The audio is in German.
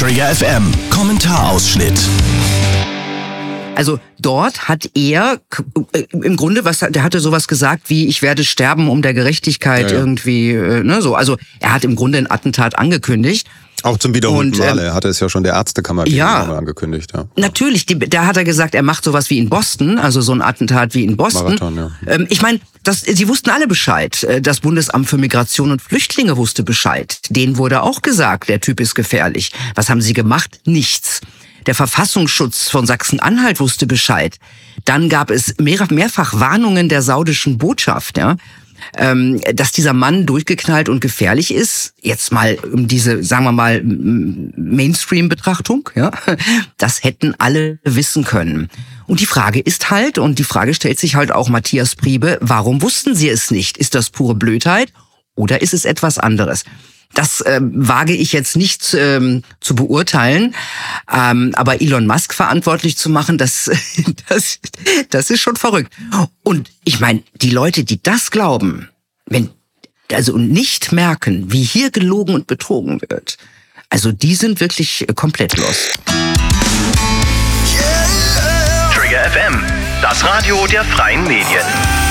Trigger FM Kommentarausschnitt. Also dort hat er im Grunde der hatte sowas gesagt wie, ich werde sterben um der Gerechtigkeit irgendwie, ne, so. Also er hat im Grunde ein Attentat angekündigt. Auch zum wiederholten Mal. Er hatte es ja schon der Ärztekammer angekündigt. Ja. Natürlich, da hat er gesagt, er macht sowas wie in Boston, also so ein Attentat wie in Boston. Marathon, Ich meine, sie wussten alle Bescheid. Das Bundesamt für Migration und Flüchtlinge wusste Bescheid. Denen wurde auch gesagt, der Typ ist gefährlich. Was haben sie gemacht? Nichts. Der Verfassungsschutz von Sachsen-Anhalt wusste Bescheid. Dann gab es mehrfach Warnungen der saudischen Botschaft, ja, dass dieser Mann durchgeknallt und gefährlich ist. Jetzt mal diese, sagen wir mal, Mainstream-Betrachtung, ja, das hätten alle wissen können. Und die Frage ist halt, und die Frage stellt sich halt auch Matthias Priebe, warum wussten sie es nicht? Ist das pure Blödheit oder ist es etwas anderes? Das wage ich jetzt nicht zu beurteilen, aber Elon Musk verantwortlich zu machen, das ist schon verrückt. Und ich meine, die Leute, die das glauben, und nicht merken, wie hier gelogen und betrogen wird, also die sind wirklich komplett lost. Trigger FM, das Radio der freien Medien.